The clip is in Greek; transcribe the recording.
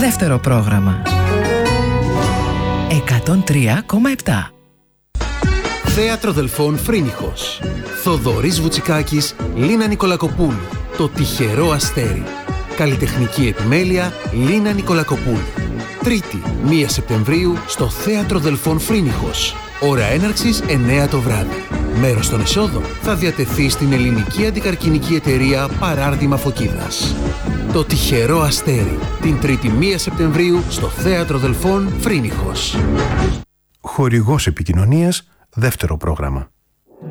δεύτερο πρόγραμμα. 103,7. Θέατρο Δελφών Φρίνιχος. Θοδωρής Βουτσικάκης, Λίνα Νικολακοπούλου. Το τυχερό αστέρι. Καλλιτεχνική επιμέλεια Λίνα Νικολακοπούλου. Τρίτη, 1 Σεπτεμβρίου, στο Θέατρο Δελφών Φρίνιχος. Ώρα έναρξης 9 το βράδυ. Μέρος των εσόδων θα διατεθεί στην Ελληνική Αντικαρκινική Εταιρεία Παράρτημα Φωκίδας. Το τυχερό αστέρι. Την Τρίτη 1 Σεπτεμβρίου, στο Θέατρο Δελφών Φρίνιχος. Χορηγός επικοινωνίας, δεύτερο πρόγραμμα.